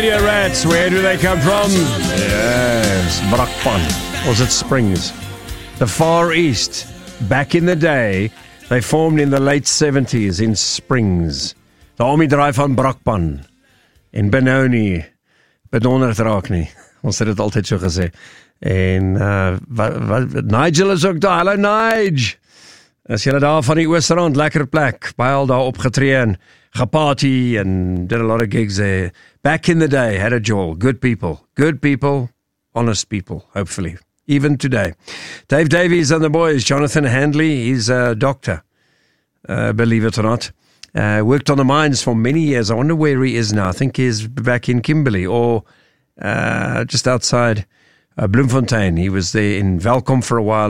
Radio Rats, where do they come from? Yes, Brakpan. Or was it Springs? The Far East. Back in the day, they formed in the late 70s in Springs. The omiedraai van Brakpan. En Benoni. Bedonderd raak nie. Ons het dit altyd so gesê. En Nigel is ook daar. Hallo Nige. As julle daar van die Oosterrand, lekker plek. Baie al daar opgetree en geparty and did a lot of gigs there. Back in the day, had a jol. Good people, honest people, hopefully. Even today. Dave Davies and the boys, Jonathan Handley, he's a doctor, believe it or not. Worked on the mines for many years. I wonder where he is now. I think he's back in Kimberley or just outside Bloemfontein. He was there in Welkom for a while,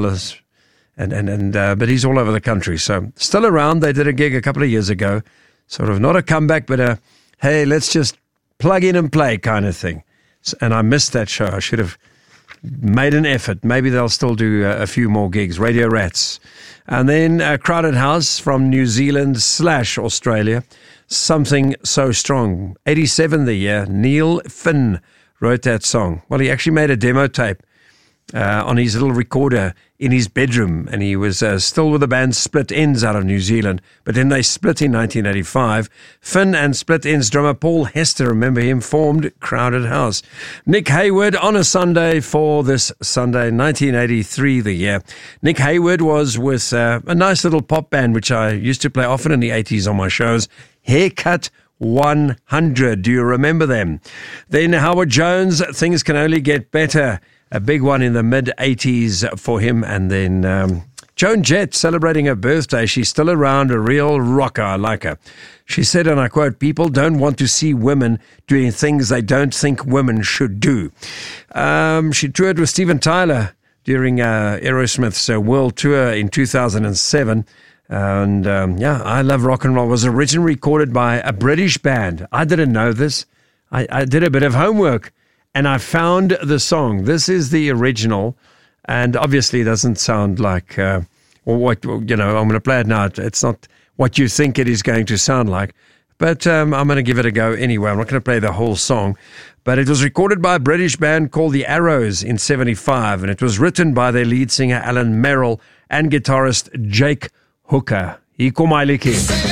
but he's all over the country. So still around. They did a gig a couple of years ago. Sort of not a comeback, but a, hey, let's just plug in and play kind of thing. And I missed that show. I should have made an effort. Maybe they'll still do a few more gigs. Radio Rats. And then Crowded House from New Zealand / Australia. Something So Strong. 87 the year. Neil Finn wrote that song. Well, he actually made a demo tape on his little recorder in his bedroom, and he was still with the band Split Enz out of New Zealand, but then they split in 1985. Finn and Split Enz drummer Paul Hester, remember him, formed Crowded House. Nick Hayward on a Sunday for this Sunday, 1983 the year. Nick Hayward was with a nice little pop band which I used to play often in the 80s on my shows, Haircut 100. Do you remember them? Then Howard Jones, Things Can Only Get Better. A big one in the mid-80s for him. And then Joan Jett celebrating her birthday. She's still around, a real rocker. I like her. She said, and I quote, "People don't want to see women doing things they don't think women should do." She toured with Steven Tyler during Aerosmith's world tour in 2007. And I Love Rock and Roll was originally recorded by a British band. I didn't know this. I did a bit of homework. And I found the song. This is the original, and obviously it doesn't sound like, I'm going to play it now. It's not what you think it is going to sound like, but I'm going to give it a go anyway. I'm not going to play the whole song, but it was recorded by a British band called The Arrows in 75, and it was written by their lead singer Alan Merrill and guitarist Jake Hooker. Hier kom my liedjie.